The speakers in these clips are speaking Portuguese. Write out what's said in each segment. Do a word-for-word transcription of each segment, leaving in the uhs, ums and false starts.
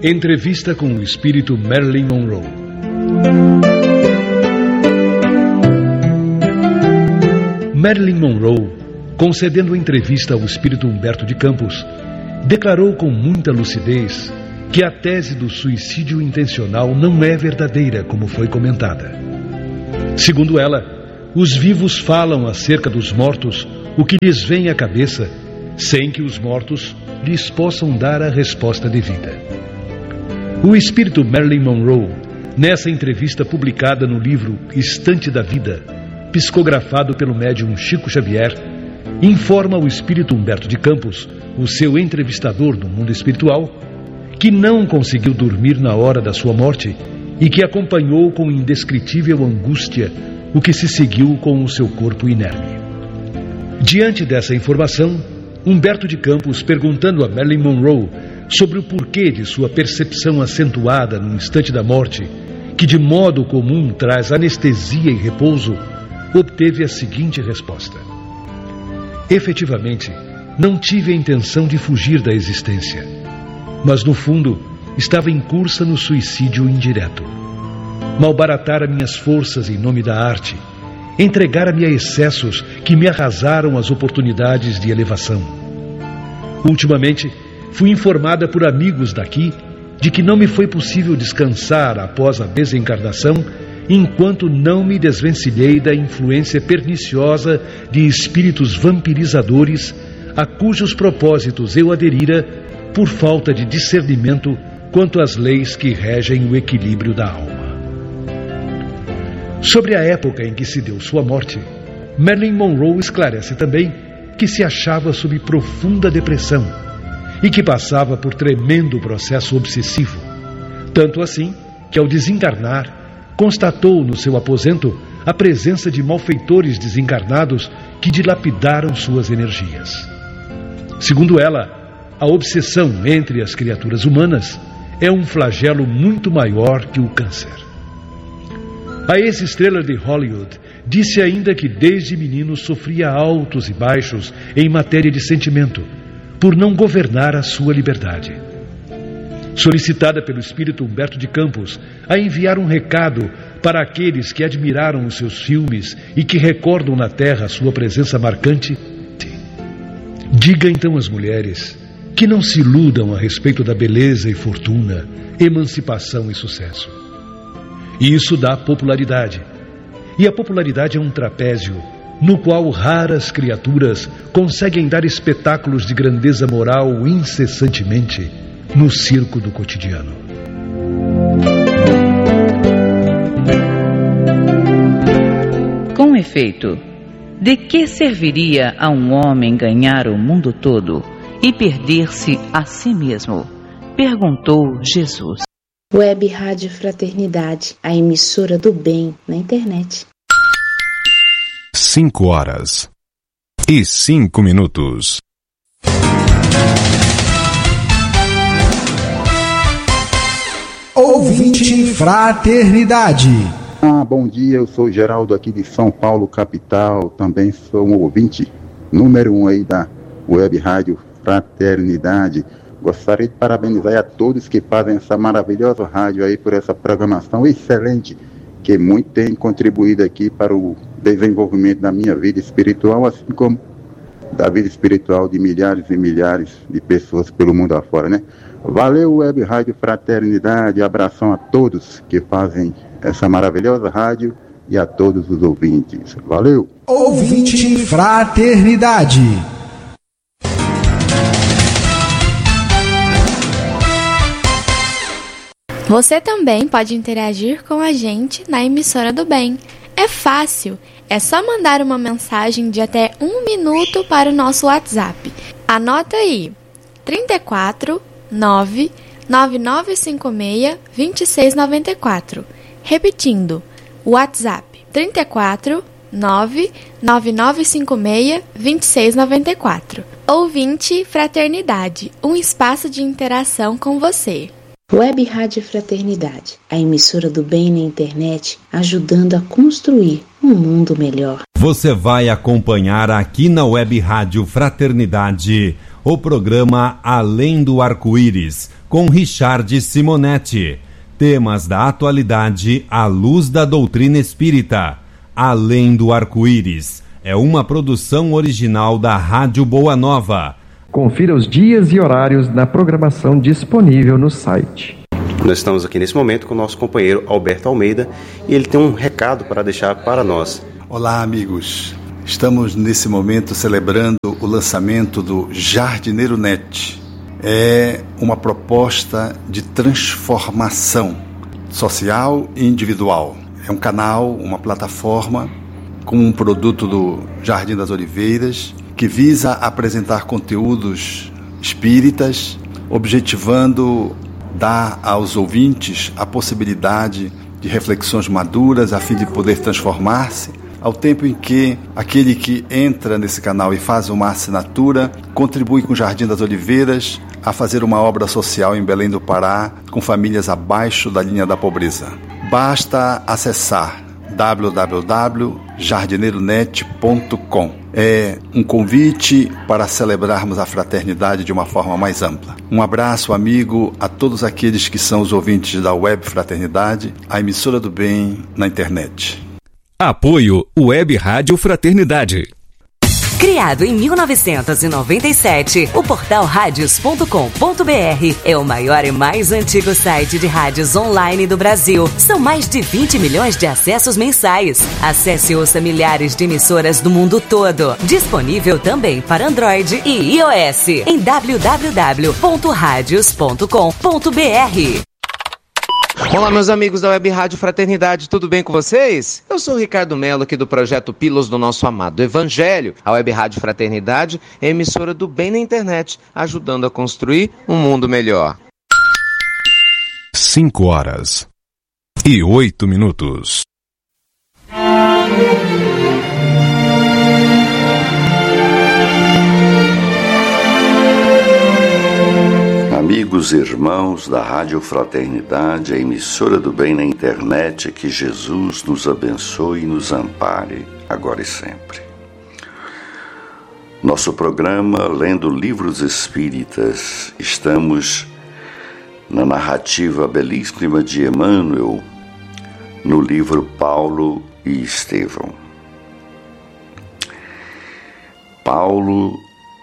Entrevista com o espírito Marilyn Monroe. Marilyn Monroe, concedendo entrevista ao espírito Humberto de Campos, declarou com muita lucidez que a tese do suicídio intencional não é verdadeira, como foi comentada. Segundo ela, os vivos falam acerca dos mortos o que lhes vem à cabeça, sem que os mortos lhes possam dar a resposta devida. O espírito Marilyn Monroe, nessa entrevista publicada no livro Estante da Vida, psicografado pelo médium Chico Xavier, informa o espírito Humberto de Campos, o seu entrevistador no mundo espiritual, que não conseguiu dormir na hora da sua morte e que acompanhou com indescritível angústia o que se seguiu com o seu corpo inerme. Diante dessa informação, Humberto de Campos, perguntando a Marilyn Monroe sobre o porquê de sua percepção acentuada no instante da morte, que de modo comum traz anestesia e repouso, obteve a seguinte resposta: efetivamente, não tive a intenção de fugir da existência, mas no fundo estava em cursa no suicídio indireto. Malbaratara minhas forças em nome da arte, entregara-me a excessos que me arrasaram as oportunidades de elevação. Ultimamente, fui informada por amigos daqui de que não me foi possível descansar após a desencarnação enquanto não me desvencilhei da influência perniciosa de espíritos vampirizadores a cujos propósitos eu aderira por falta de discernimento quanto às leis que regem o equilíbrio da alma. Sobre a época em que se deu sua morte, Marilyn Monroe esclarece também que se achava sob profunda depressão e que passava por tremendo processo obsessivo, tanto assim que, ao desencarnar, constatou no seu aposento a presença de malfeitores desencarnados que dilapidaram suas energias. Segundo ela, a obsessão entre as criaturas humanas é um flagelo muito maior que o câncer. A ex-estrela de Hollywood disse ainda que desde menino sofria altos e baixos em matéria de sentimento, por não governar a sua liberdade. Solicitada pelo espírito Humberto de Campos a enviar um recado para aqueles que admiraram os seus filmes e que recordam na Terra sua presença marcante, diga então às mulheres que não se iludam a respeito da beleza e fortuna, emancipação e sucesso. Isso dá popularidade. E a popularidade é um trapézio no qual raras criaturas conseguem dar espetáculos de grandeza moral incessantemente no circo do cotidiano. Com efeito, de que serviria a um homem ganhar o mundo todo e perder-se a si mesmo? Perguntou Jesus. Web Rádio Fraternidade, a emissora do bem na internet. Cinco horas e cinco minutos. Ouvinte Fraternidade. Ah, bom dia, eu sou Geraldo aqui de São Paulo, capital. Também sou um ouvinte número um aí da Web Rádio Fraternidade. Gostaria de parabenizar a todos que fazem essa maravilhosa rádio aí por essa programação excelente, que muito tem contribuído aqui para o desenvolvimento da minha vida espiritual, assim como da vida espiritual de milhares e milhares de pessoas pelo mundo afora, né? Valeu, Web Rádio Fraternidade, abração a todos que fazem essa maravilhosa rádio e a todos os ouvintes. Valeu! Ouvinte Fraternidade. Você também pode interagir com a gente na emissora do bem. É fácil, é só mandar uma mensagem de até um minuto para o nosso WhatsApp. Anota aí, trinta e quatro, nove, nove nove cinco seis, dois seis nove quatro. Repetindo, WhatsApp trinta e quatro, nove, nove nove cinco seis, dois seis nove quatro. Ouvinte Fraternidade, um espaço de interação com você. Web Rádio Fraternidade, a emissora do bem na internet, ajudando a construir um mundo melhor. Você vai acompanhar aqui na Web Rádio Fraternidade o programa Além do Arco-Íris, com Richard Simonetti. Temas da atualidade à luz da doutrina espírita. Além do Arco-Íris é uma produção original da Rádio Boa Nova. Confira os dias e horários da programação disponível no site. Nós estamos aqui nesse momento com o nosso companheiro Alberto Almeida e ele tem um recado para deixar para nós. Olá, amigos. Estamos nesse momento celebrando o lançamento do Jardineiro Net. É uma proposta de transformação social e individual. É um canal, uma plataforma com um produto do Jardim das Oliveiras que visa apresentar conteúdos espíritas, objetivando dar aos ouvintes a possibilidade de reflexões maduras a fim de poder transformar-se, ao tempo em que aquele que entra nesse canal e faz uma assinatura contribui com o Jardim das Oliveiras a fazer uma obra social em Belém do Pará com famílias abaixo da linha da pobreza. Basta acessar w w w ponto jardineiro net ponto com. É um convite para celebrarmos a fraternidade de uma forma mais ampla. Um abraço, amigo, a todos aqueles que são os ouvintes da Web Fraternidade, a emissora do bem na internet. Apoio Web Rádio Fraternidade. Criado em mil novecentos e noventa e sete, o portal radios ponto com ponto b r é o maior e mais antigo site de rádios online do Brasil. São mais de vinte milhões de acessos mensais. Acesse e ouça milhares de emissoras do mundo todo. Disponível também para Android e iOS em w w w ponto radios ponto com ponto b r. Olá, meus amigos da Web Rádio Fraternidade, tudo bem com vocês? Eu sou o Ricardo Melo, aqui do projeto Pílulas do Nosso Amado Evangelho. A Web Rádio Fraternidade é emissora do bem na internet, ajudando a construir um mundo melhor. Cinco horas e oito minutos. Amigos e irmãos da Rádio Fraternidade, a emissora do bem na internet, que Jesus nos abençoe e nos ampare, agora e sempre. Nosso programa Lendo Livros Espíritas, estamos na narrativa belíssima de Emmanuel, no livro Paulo e Estevão. Paulo,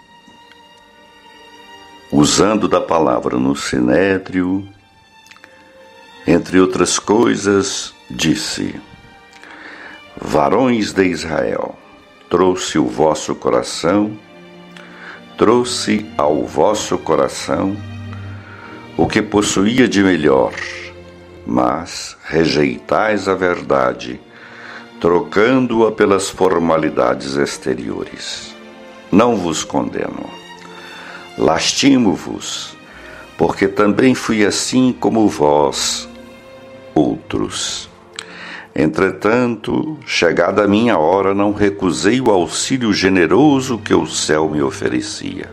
usando da palavra no Sinédrio, entre outras coisas, disse: varões de Israel, trouxe o vosso coração, trouxe ao vosso coração o que possuía de melhor, mas rejeitais a verdade, trocando-a pelas formalidades exteriores. Não vos condeno. Lastimo-vos, porque também fui assim como vós, outros. Entretanto, chegada a minha hora, não recusei o auxílio generoso que o céu me oferecia.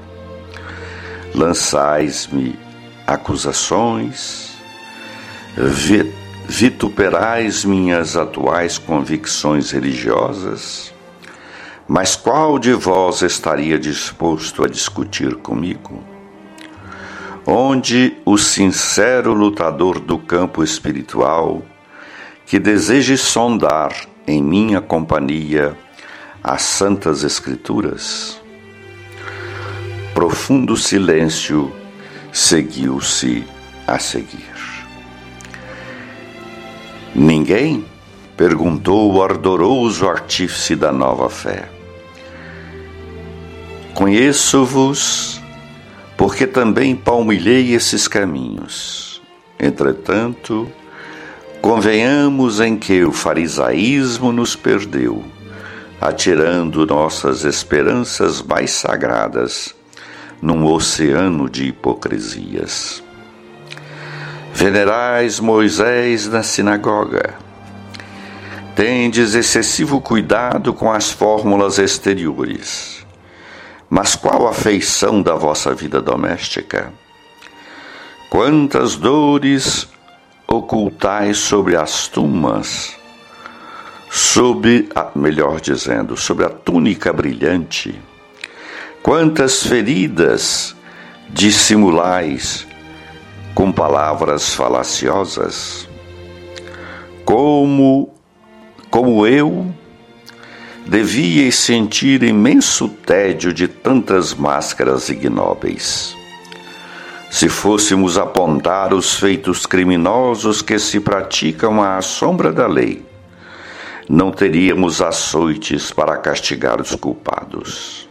Lançais-me acusações, vituperais minhas atuais convicções religiosas, mas qual de vós estaria disposto a discutir comigo? Onde o sincero lutador do campo espiritual, que deseje sondar em minha companhia as santas escrituras? Profundo silêncio seguiu-se a seguir. Ninguém? Perguntou o ardoroso artífice da nova fé. Conheço-vos, porque também palmilhei esses caminhos. Entretanto, convenhamos em que o farisaísmo nos perdeu, atirando nossas esperanças mais sagradas num oceano de hipocrisias. Venerais Moisés na sinagoga. Tendes excessivo cuidado com as fórmulas exteriores. Mas qual a feição da vossa vida doméstica? Quantas dores ocultais sobre as tumas, sobre, a, melhor dizendo, sobre a túnica brilhante, Quantas feridas dissimulais com palavras falaciosas? Como, como eu, devíeis sentir imenso tédio de tantas máscaras ignóbeis. Se fôssemos apontar os feitos criminosos que se praticam à sombra da lei, não teríamos açoites para castigar os culpados.